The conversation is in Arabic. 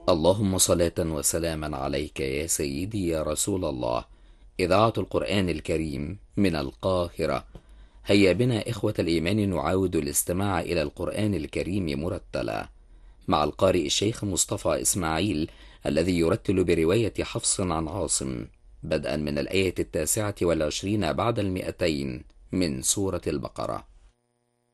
اللهم صلاة وسلاما عليك يا سيدي يا رسول الله. إذاعة القرآن الكريم من القاهرة. هيا بنا إخوة الإيمان نعاود الاستماع إلى القرآن الكريم مرتلا مع القارئ الشيخ مصطفى إسماعيل، الذي يرتل برواية حفص عن عاصم بدءا من الآية 29 بعد 200 من سورة البقرة.